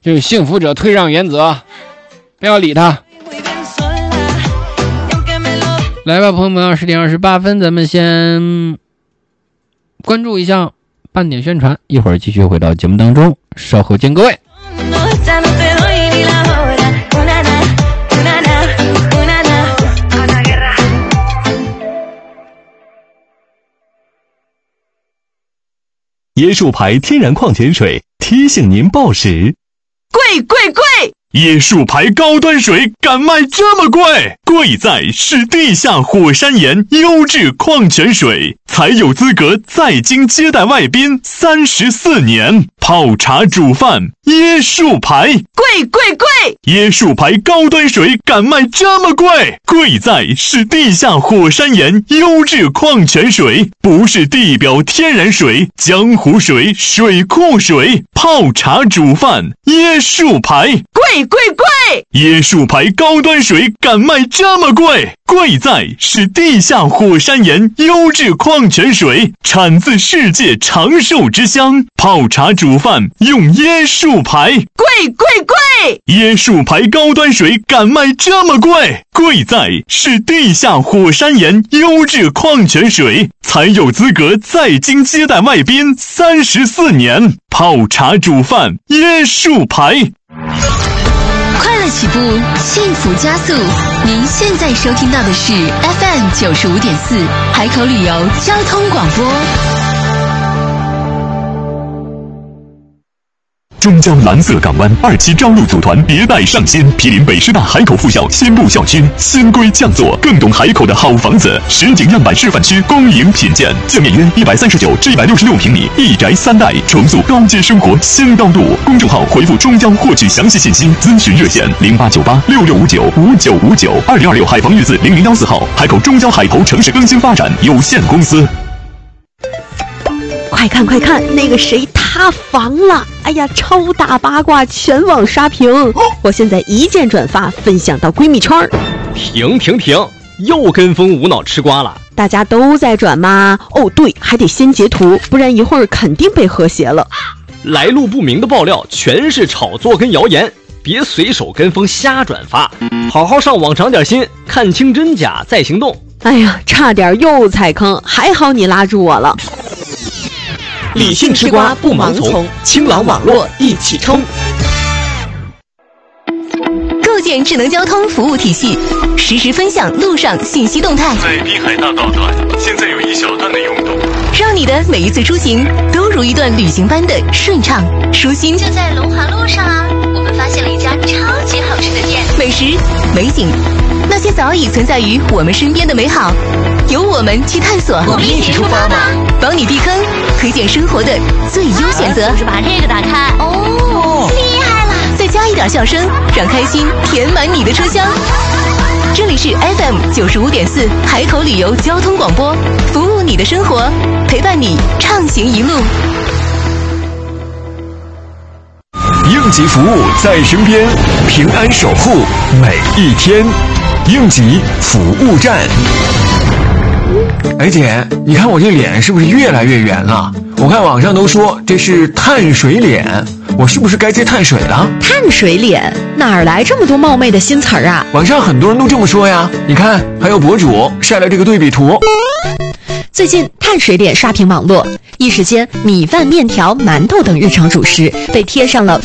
这是幸福者退让原则，不要理他。来吧，朋友们，20点28分，咱们先关注一下半点宣传，一会儿继续回到节目当中，稍后见各位。 椰树牌天然矿泉水提醒您报时。 贵贵贵！ 椰树牌高端水敢卖这么贵？贵在是地下火山岩优质矿泉水，才有资格在京接待外宾34年。泡茶煮饭，椰树牌， 贵贵贵！ 椰树牌高端水敢卖这么贵？贵在是地下火山岩优质矿泉水，不是地表天然水、江湖水、水库水。泡茶煮饭，椰树牌， 贵贵贵！ 椰树牌高端水敢卖这么贵？贵在是地下火山岩优质矿泉水，产自世界长寿之乡。泡茶煮饭用椰树牌， 贵贵贵！ 椰树牌高端水敢卖这么贵？贵在是地下火山岩优质矿泉水，才有资格在京接待外宾34年。泡茶煮饭，椰树牌。 快乐起步，幸福加速。您现在收听到的是 FM 95.4海口旅游交通广播。 中江蓝色港湾2期招录组团迭代上新，毗邻北师大海口附校先部校区，新规降座，更懂海口的好房子。实景样板示范区公营品鉴，建面约139至166平米，一宅3代，重塑高阶生活新道路。公众号回复中江获取详细信息，咨询热线0898665959，2026海防御字0014号，海口中交海投城市更新发展有限公司。 快看快看，那个谁塌房了！哎呀，超大八卦，全网刷屏！我现在一键转发分享到闺蜜圈。 停，又跟风无脑吃瓜了。 大家都在转吗？哦对，还得先截图，不然一会儿肯定被和谐了。 来路不明的爆料全是炒作跟谣言，别随手跟风瞎转发，好好上网长点心，看清真假再行动。 哎呀，差点又踩坑，还好你拉住我了。 理性吃瓜不盲从，清朗网络一起冲。 构建智能交通服务体系，实时分享路上信息动态。 在滨海大道段，现在有一小段的拥堵， 让你的每一次出行都如一段旅行般的顺畅舒心。就在龙华路上啊，我们发现了一家超级好吃的店，美食、美景，那些早已存在于我们身边的美好，由我们去探索。 我们一起出发吧， 帮你避坑，推荐生活的最优选择。 就是把这个打开。哦，厉害了！ 再加一点笑声，让开心填满你的车厢。这里是 FM 95.4海口旅游交通广播，服务你的生活，陪伴你畅行一路。 应急服务在身边，平安守护每一天。应急服务站。 哎姐，你看我这脸是不是越来越圆了？我看网上都说这是碳水脸，我是不是该接碳水了？ 碳水脸哪儿来这么多冒昧的新词儿啊？ 网上很多人都这么说呀。你看，还有博主晒了这个对比图。 最近碳水脸刷屏网络，一时间米饭、面条、馒头等日常主食被贴上了